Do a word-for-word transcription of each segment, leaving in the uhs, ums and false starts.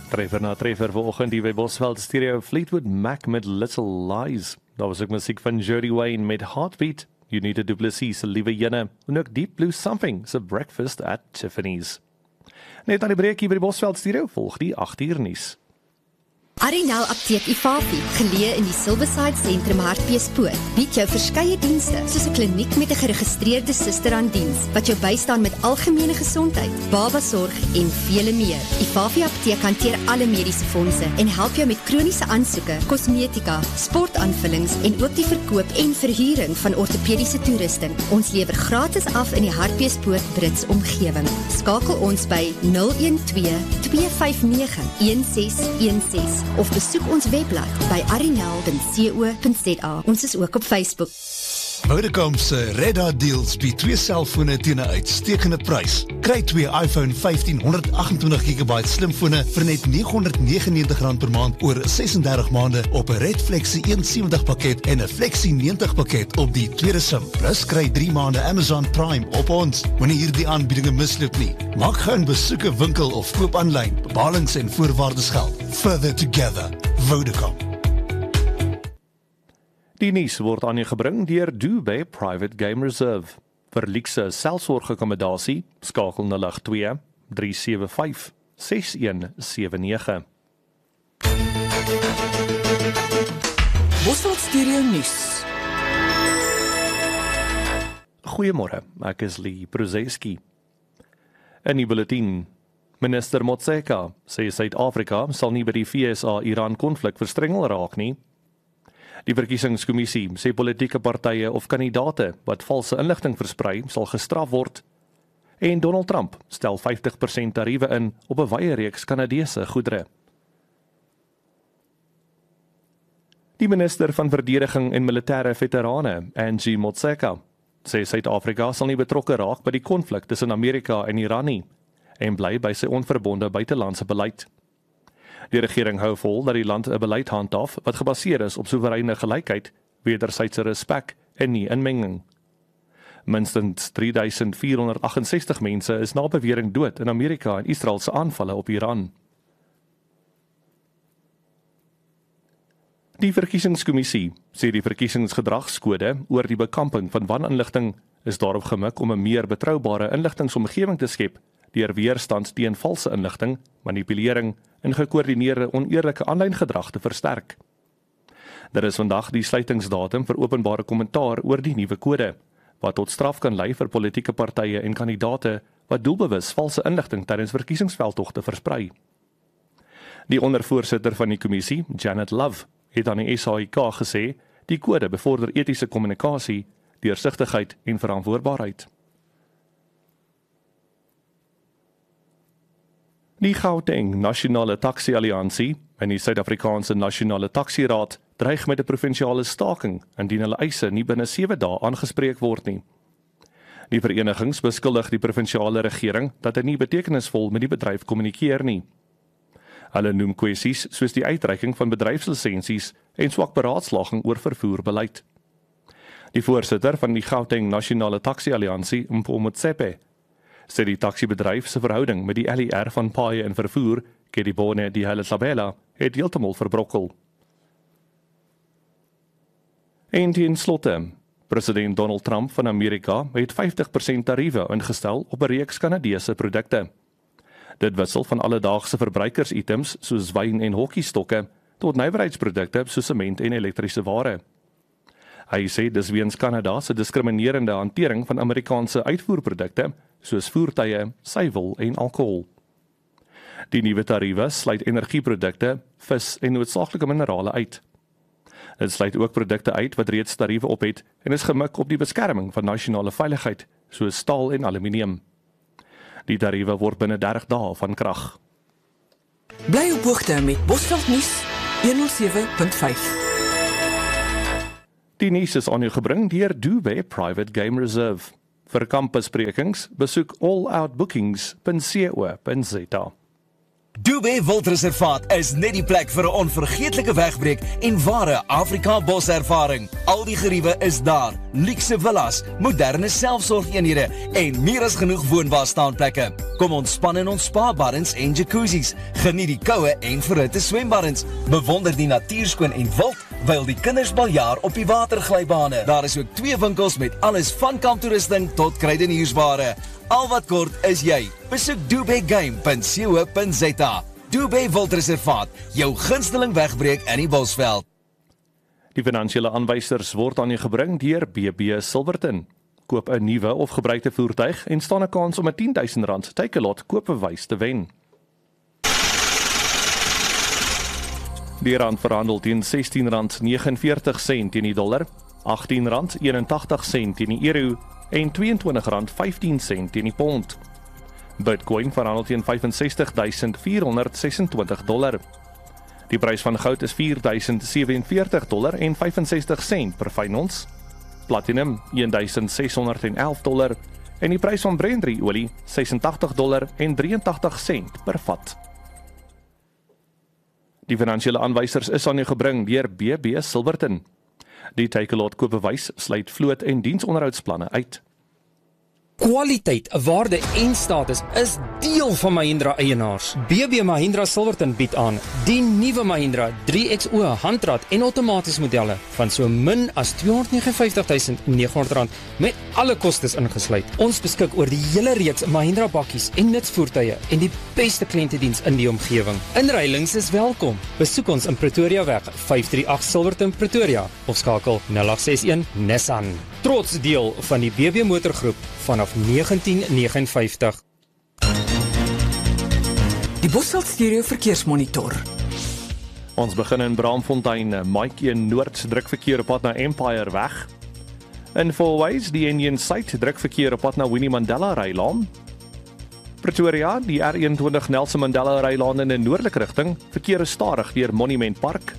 Treffer na treffer vanoggend die by Bosveld Stereo Fleetwood Mac met Little Lies. Daar was ook muziek van Jody Wayne met Heartbeat, Unita Du Plessis se Liewe Jenne, en ook Deep Blue Something se Breakfast at Tiffany's. Net aan die breek hier by die Bosveld Stereo volg die agt uur nuus. Arinel Apteek Ifafi, geleë in die Silverside Sentrum Hartbeespoort, bied jou verskeie dienste, soos 'n kliniek met 'n geregistreerde suster aan diens, wat jou bystaan met algemene gesondheid, babasorg en vele meer. Ifafi Apteek hanteer alle mediese fondse en help jou met kroniese aansoeke, kosmetika, sportaanvullings en ook die verkoop en verhuuring van ortopediese toerusting. Ons lewer gratis af in die Hartbeespoort Brits omgewing. Skakel ons by nul een twee, twee vyf nege, een ses een ses of besoek ons webblad by arinel punt co punt za. Ons is ook op Facebook. Vodacom se Red Dot Deals bied twee selfone teen 'n uitstekende prys. Kry twee iPhone vyftien honderdagentwintig gigabyte slimfone vir net negenhonderdnegenennegentig rand per maand oor sesendertig maande op 'n Red Flexi honderdsewentig pakket en 'n Flexi negentig pakket op die tweede sim. Plus kry drie maande Amazon Prime op ons. Moenie hierdie aanbiedinge misloop nie. Maak gou 'n besoek 'n winkel of koop aanlyn. Bepalings en voorwaardes geld. Further together. Vodacom. Die nuus word aan jou gebring deur Dubé Private Game Reserve. Vir luukse selfsorgakkommodasie skakel nul agt twee, drie sewe vyf, ses een sewe nege. Bosveld Stereo nuus. Goeiemôre, ek is Lee Prozeski. In die bulletin. Minister Motshekga sê Suid-Afrika sal nie by die V S A-Iran konflik verstrengel raak nie. Die verkiesingskommissie sê politieke partye of kandidate wat valse inligting versprei sal gestraf word. En Donald Trump stel vyftig persent tariewe in op 'n wye reeks Kanadese goedere. Die minister van Verdediging en Militêre Veterane, Angie Motshekga, sê Suid-Afrika sal nie betrokke raak by die konflik tussen Amerika en Iran nie en bly by sy onverbonde buitelandse beleid. Die regering hou vol dat die land 'n beleid handhaaf wat gebaseer is op soewereine gelykheid, wederwysige respek en nie inmenging. Minstens drie duisend vierhonderd agt-en-sestig mense is na bewering dood in Amerika en Israel se aanvalle op Iran. Die verkiesingskommissie sê die verkiesingsgedragskode oor die bekamping van waninligting is daarop gemik om 'n meer betroubare inligtingsomgewing te skep deur weerstand teen valse inligting, manipulering en gekoördineerde oneerlike aanlyn gedrag te versterk. Daar is vandag die sluitingsdatum vir openbare kommentaar oor die nuwe kode, wat tot straf kan lei vir politieke partye en kandidate wat doelbewus valse inligting tydens verkiesingsveldtogte versprei. Die ondervoorsitter van die kommissie, Janet Love, het aan die S A I K gesê, die kode bevorder etiese kommunikasie, deursigtigheid en verantwoordbaarheid. Die Gauteng Nasionale Taxi Alliansie en die Suid-Afrikaanse Nasionale Taxi Raad dreig met 'n provinsiale staking indien hulle eise nie binne sewe dae aangespreek word nie. Die verenigings beskuldig die provinsiale regering dat hy nie betekenisvol met die bedryf kommunikeer nie. Hulle noem kwessies soos die uitreiking van bedryfslisensies en swak beraadslaging oor vervoerbeleid. Die voorsitter van die Gauteng Nasionale Taxi Alliansie, Mpho Motsepe, sê die taxibedryf se verhouding met die L E R van paaie en vervoer, Kedibone die Hele Tabela, het heeltemal verbrokkel. En ten slotte, president Donald Trump van Amerika het vyftig persent tariewe ingestel op 'n reeks Kanadese produkte. Dit wissel van alledaagse verbruikersitems soos wyn en hokkiestokke tot nywerheidsprodukte soos sement en elektriese ware. Hy sê dis weens Kanada se diskriminerende hantering van Amerikaanse uitvoerprodukte soos voertuie, suiwel en alkohol. Die nuwe tariewe sluit energieprodukte, vis en noodsaaklike minerale uit. Dit sluit ook produkte uit wat reeds tariewe op het en is gemik op die beskerming van nasionale veiligheid soos staal en aluminium. Die tariewe word binne dertig dae van krag. Bly op hoogte met Bosveld nuus honderd sewe punt vyf. Die nuus is aan u gebring deur Dubé Private Game Reserve. Vir kampbesprekings besoek all out bookings punt co punt za. Dubé Wildreservaat is net die plek vir 'n onvergeetlike wegbreek en ware Afrika boservaring. Al die geriewe is daar, luukse villas, moderne selfsorgeenhede en meer as genoeg woonbare staanplekke. Kom ontspan in ons spa-baddens en jacuzzis, geniet die koue en verhitte swembaddens, bewonder die natuurskoon en wild, wyl die kinders baljaar op die waterglybane. Daar is ook twee winkels met alles van kamptoerusting tot kruideniersware. Al wat kort is jy. Besoek dubé game punt co punt za. Dubé Wildreservaat, jou gunsteling wegbreek in die Bosveld. Die finansiële aanwysers word aan u gebring deur B B Silverton. Koop 'n nuwe of gebruikte voertuig en staan 'n kans om 'n tien duisend rand Takealot koopbewys te wen. Die rand verhandel teen sestien rand negenenveertig sent teen die dollar, agtien rand eenentagtig sent teen die euro en tweeëntwintig rand vyftien sent teen die pond. Bitcoin verhandel teen vyf ses vyf vier ses ses dollar. Die prys van goud is vier duisend sewe en veertig dollar en ses vyf sent per fyn ons. Platinum een duisend ses honderd elf dollar en die prys van Brent olie ses agt nul dollar en agt drie sent per vat. Die finansiële aanwysers is aan u gebring deur B B Silverton. Die Takealot koopbewys sluit vloot en diensonderhoudsplanne uit. Kwaliteit, waarde en status is deel van Mahindra eienaars. B B Mahindra Silverton bied aan die nuwe Mahindra drie X O handrat en outomaties modelle van so min as tweehonderd vyf nege vyf nege honderd rand met alle kostes ingesluit. Ons beskik oor die hele reeks Mahindra bakkies en nutsvoertuie en die beste kliëntediens in die omgewing. Inruilings is welkom. Besoek ons in Pretoria weg vyf drie agt Silverton Pretoria of skakel nul agt ses een Nissan. Trots deel van die B B motorgroep vanaf negentien vyf nege. Die Bosveld Stereo Verkeersmonitor. Ons begin in Braamfontein, Mike een Noord drukverkeer op pad na Empire weg. In Fourways, die Union Site drukverkeer op pad na Winnie Mandela Rylaan. Pretoria, die R eenentwintig Nelson Mandela Rylaan in 'n noordelike rigting, verkeer is stadig deur Monument Park.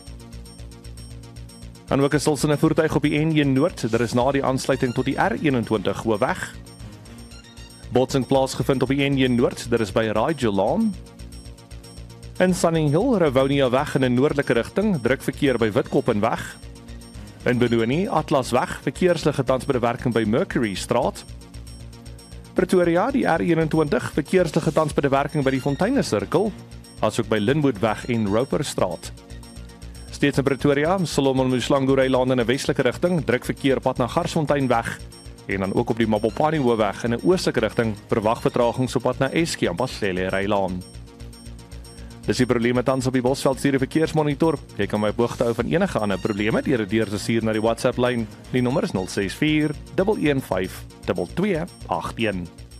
En ook 'n stilsynne voertuig op die N een Noord, daar is na die aansluiting tot die R eenentwintig Hoofweg. Botsing plaasgevind op die N een Noord, daar is by Rigel Lane. In Sunning Hill, Rivonia weg in 'n noordelike rigting, druk verkeer by Witkoppen weg. In Benoni, Atlas weg, verkeerslige tans by die werking by Mercury Straat. Pretoria, die R eenentwintig, verkeerslige tans by die werking by die Fonteine Sirkel, asook by Linwood weg en Roper Straat. Steeds in Pretoria, Solomon Moslango Rylaan in 'n westelike rigting, druk verkeer pad na Garsfontein weg en dan ook op die Mabopani Hoofweg in 'n oostelike rigting, verwag vertragings op pad na Eskie en Paslele Rylaan. Dis die probleme tans op die Bosveld Stereo Verkeersmonitor. Jy kan my op hoogte hou van enige ander probleme deur dit deur te stuur na die WhatsApp lyn. Die nommer is nul ses vier een een vyf twee twee agt een.